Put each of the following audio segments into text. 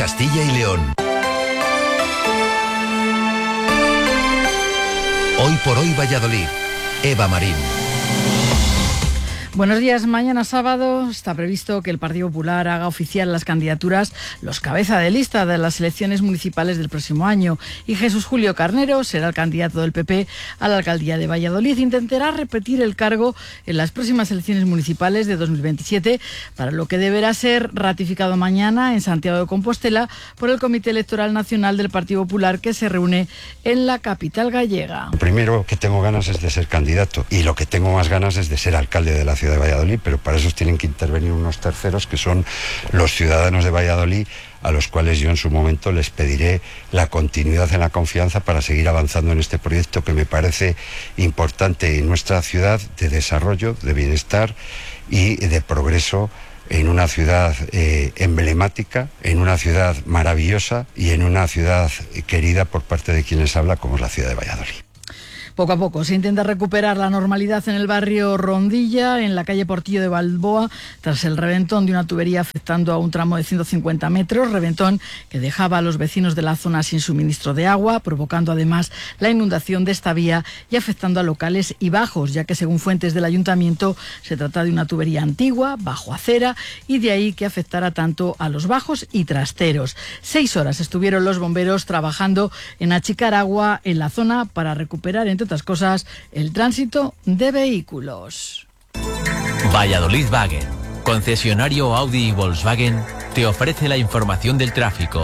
Castilla y León. Hoy por hoy Valladolid. Eva Marín. Buenos días. Mañana sábado está previsto que el Partido Popular haga oficial las candidaturas, los cabeza de lista de las elecciones municipales del próximo año. Y Jesús Julio Carnero será el candidato del PP a la alcaldía de Valladolid. Intentará repetir el cargo en las próximas elecciones municipales de 2027, para lo que deberá ser ratificado mañana en Santiago de Compostela por el Comité Electoral Nacional del Partido Popular, que se reúne en la capital gallega. Lo primero que tengo ganas es de ser candidato, y lo que tengo más ganas es de ser alcalde de la ciudad de Valladolid, pero para eso tienen que intervenir unos terceros, que son los ciudadanos de Valladolid, a los cuales yo en su momento les pediré la continuidad en la confianza para seguir avanzando en este proyecto que me parece importante en nuestra ciudad, de desarrollo, de bienestar y de progreso, en una ciudad emblemática, en una ciudad maravillosa y en una ciudad querida por parte de quienes habla, como es la ciudad de Valladolid. Poco a poco se intenta recuperar la normalidad en el barrio Rondilla, en la calle Portillo de Balboa, tras el reventón de una tubería afectando a un tramo de 150 metros, reventón que dejaba a los vecinos de la zona sin suministro de agua, provocando además la inundación de esta vía y afectando a locales y bajos, ya que según fuentes del ayuntamiento se trata de una tubería antigua, bajo acera, y de ahí que afectara tanto a los bajos y trasteros. 6 horas estuvieron los bomberos trabajando en achicar agua en la zona para recuperar, entre otras cosas, el tránsito de vehículos. Valladolid Wagen, concesionario Audi y Volkswagen, te ofrece la información del tráfico.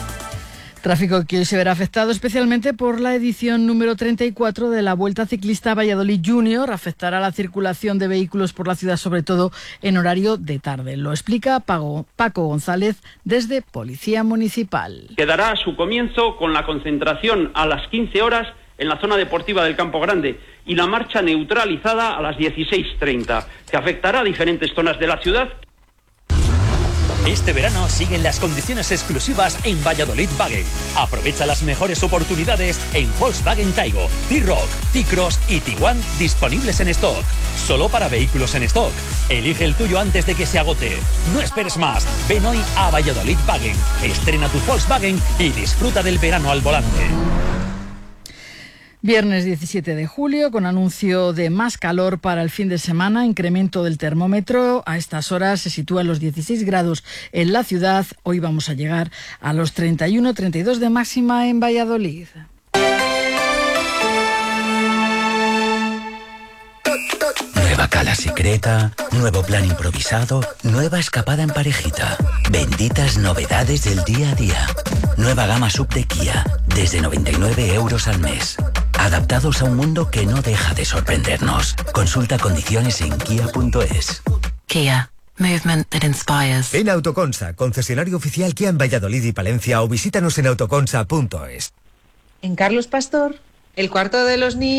Tráfico que hoy se verá afectado especialmente por la edición número 34 de la Vuelta Ciclista Valladolid Junior. Afectará la circulación de vehículos por la ciudad, sobre todo en horario de tarde. Lo explica Paco González desde Policía Municipal. Que dará su comienzo con la concentración a las 15 horas en la zona deportiva del Campo Grande y la marcha neutralizada a las 16:30, que afectará a diferentes zonas de la ciudad. Este verano siguen las condiciones exclusivas en Valladolid Wagen. Aprovecha las mejores oportunidades en Volkswagen Taigo, T-Roc, T-Cross y Tiguan, disponibles en stock. Solo para vehículos en stock. Elige el tuyo antes de que se agote. No esperes más. Ven hoy a Valladolid Wagen. Estrena tu Volkswagen y disfruta del verano al volante. Viernes 17 de julio, con anuncio de más calor para el fin de semana, incremento del termómetro. A estas horas se sitúa en los 16 grados en la ciudad. Hoy vamos a llegar a los 31-32 de máxima en Valladolid. Nueva cala secreta, nuevo plan improvisado, nueva escapada en parejita. Benditas novedades del día a día. Nueva gama sub de Kia, desde 99 euros al mes. Adaptados a un mundo que no deja de sorprendernos. Consulta condiciones en kia.es. Kia. Movement that inspires. En Autoconsa, concesionario oficial Kia en Valladolid y Palencia, o visítanos en autoconsa.es. En Carlos Pastor, el cuarto de los niños.